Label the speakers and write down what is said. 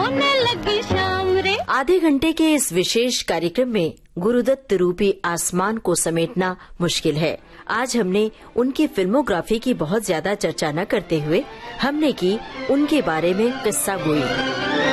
Speaker 1: होने लगी शाम रे।
Speaker 2: आधे घंटे के इस विशेष कार्यक्रम में गुरुदत्त रूपी आसमान को समेटना मुश्किल है। आज हमने उनकी फिल्मोग्राफी की बहुत ज्यादा चर्चा न करते हुए हमने की उनके बारे में किस्सा गोई।